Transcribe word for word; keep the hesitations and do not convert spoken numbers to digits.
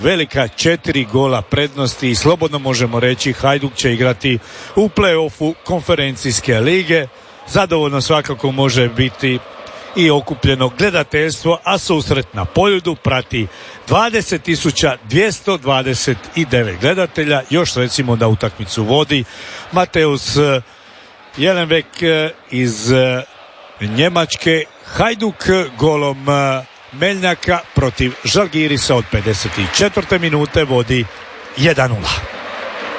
Velika četiri gola prednosti i slobodno možemo reći Hajduk će igrati u play-offu konferencijske lige. Zadovoljno svakako može biti i okupljeno gledateljstvo, a susret na Poljudu prati dvadeset tisuća dvjesto dvadeset devet gledatelja. Još recimo da utakmicu vodi Mateus Jelenvek iz Njemačke. Hajduk golom Meljnjaka protiv Žalgirisa od pedeset četvrte minute vodi jedan nula.